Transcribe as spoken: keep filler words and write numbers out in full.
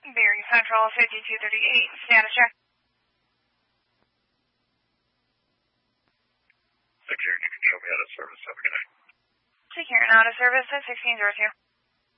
Berry Central fifty-two thirty-eight, status check. Thank you. You can show me out of service. Have a good night. Take care. Out of service at sixteen zero two.